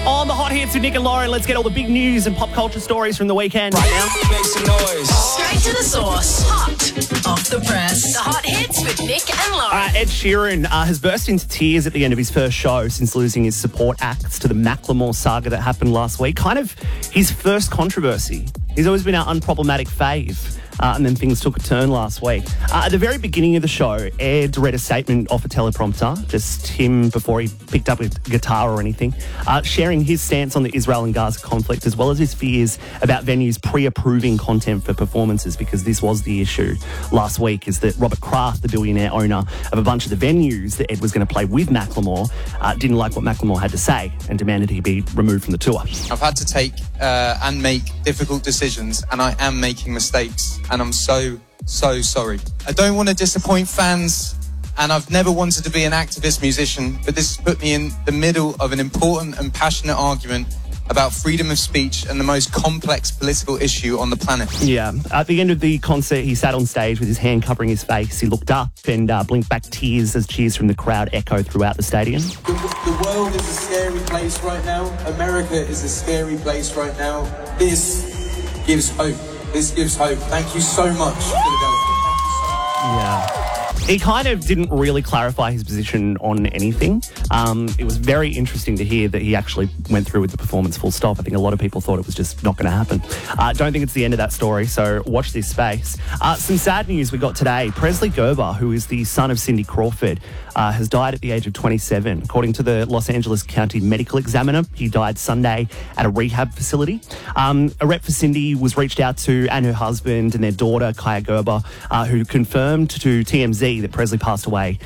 On the Hot Hits with Nick and Lauren, let's get all the big news and pop culture stories from the weekend right now. Make some noise. Straight to the source. Hot off the press. The Hot Hits with Nick and Lauren. Ed Sheeran has burst into tears at the end of his first show since losing his support acts to the Macklemore saga that happened last week. Kind of his first controversy. He's always been our unproblematic fave. And then things took a turn last week. At the very beginning of the show, Ed read a statement off a teleprompter, just him before he picked up a guitar or anything, sharing his stance on the Israel and Gaza conflict, as well as his fears about venues pre-approving content for performances, because this was the issue last week, is that Robert Kraft, the billionaire owner of a bunch of the venues that Ed was going to play with Macklemore, didn't like what Macklemore had to say and demanded he be removed from the tour. I've had to take and make difficult decisions, and I am making mistakes. And I'm so sorry. I don't want to disappoint fans, and I've never wanted to be an activist musician, but this has put me in the middle of an important and passionate argument about freedom of speech and the most complex political issue on the planet. Yeah. At the end of the concert, he sat on stage with his hand covering his face. He looked up and blinked back tears as cheers from the crowd echoed throughout the stadium. The world is a scary place right now. America is a scary place right now. This gives hope. This gives hope. Thank you so much, Philadelphia. Yeah. He kind of didn't really clarify his position on anything. It was very interesting to hear that he actually went through with the performance full stop. I think a lot of people thought it was just not going to happen. Don't think it's the end of that story, so watch this space. Some sad news we got today. Presley Gerber, who is the son of Cindy Crawford, has died at the age of 27. According to the Los Angeles County Medical Examiner, he died Sunday at a rehab facility. A rep for Cindy was reached out to, and her husband and their daughter, Kaya Gerber, who confirmed to TMZ that Presley passed away